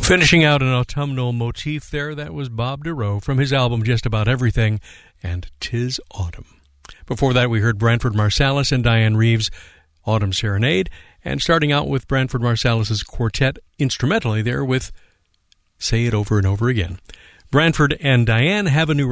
Finishing out an autumnal motif there, that was Bob Dorough from his album Just About Everything and 'Tis Autumn. Before that, we heard Branford Marsalis and Diane Reeves' Autumn Serenade, and starting out with Branford Marsalis' quartet instrumentally there with Say It Over and Over Again. Branford and Diane have a new